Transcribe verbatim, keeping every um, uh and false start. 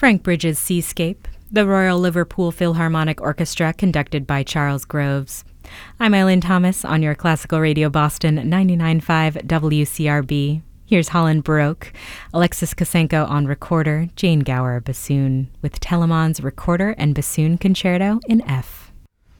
Frank Bridges' Seascape, the Royal Liverpool Philharmonic Orchestra conducted by Charles Groves. I'm Eileen Thomas on your Classical Radio Boston ninety-nine point five W C R B. Here's Holland Baroque, Alexis Kosenko on recorder, Jane Gower bassoon, with Telemann's Recorder and Bassoon Concerto in F.